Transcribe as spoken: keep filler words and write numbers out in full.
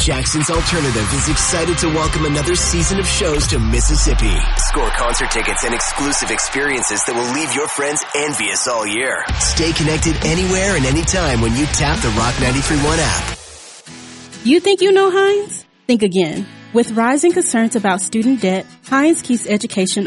Jackson's Alternative is excited to welcome another season of shows to Mississippi. Score concert tickets and exclusive experiences that will leave your friends envious all year. Stay connected anywhere and anytime when you tap the Rock ninety-three point one app. You think you know Heinz? Think again. With rising concerns about student debt, Heinz keeps education